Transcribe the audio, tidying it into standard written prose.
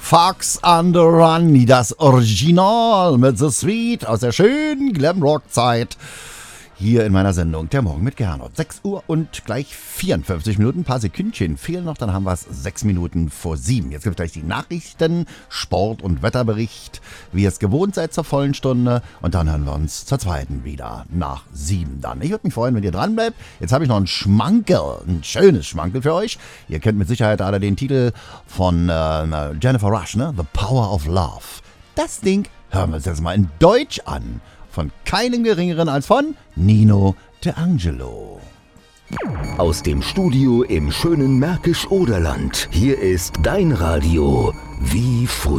Fox on the Run, das Original mit The Sweet aus der schönen Glamrock-Zeit. Hier in meiner Sendung, der Morgen mit Gernot. 6 Uhr und gleich 54 Minuten, ein paar Sekündchen fehlen noch, dann haben wir es 6 Minuten vor 7. Jetzt gibt es gleich die Nachrichten, Sport- und Wetterbericht, wie ihr es gewohnt seid zur vollen Stunde. Und dann hören wir uns zur zweiten wieder, nach 7 dann. Ich würde mich freuen, wenn ihr dran bleibt. Jetzt habe ich noch ein Schmankerl, ein schönes Schmankerl für euch. Ihr kennt mit Sicherheit alle den Titel von Jennifer Rush, ne? The Power of Love. Das Ding hören wir uns jetzt mal in Deutsch an. Von keinem Geringeren als von Nino D'Angelo. Aus dem Studio im schönen Märkisch-Oderland. Hier ist dein Radio wie früher.